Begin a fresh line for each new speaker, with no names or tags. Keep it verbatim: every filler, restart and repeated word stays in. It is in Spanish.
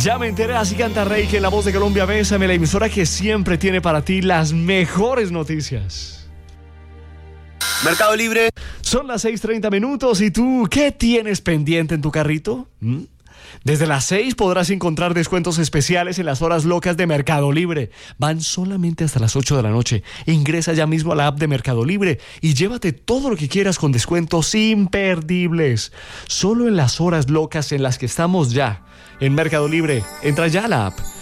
Ya me enteré, así canta Rey, que en La Voz de Colombia, Bésame, la emisora que siempre tiene para ti las mejores noticias.
Mercado Libre.
Son las seis treinta minutos y tú, ¿qué tienes pendiente en tu carrito? ¿Mm? Desde las seis podrás encontrar descuentos especiales en las horas locas de Mercado Libre. Van solamente hasta las ocho de la noche. Ingresa ya mismo a la app de Mercado Libre y llévate todo lo que quieras con descuentos imperdibles. Solo en las horas locas en las que estamos ya. En Mercado Libre, entra ya a la app.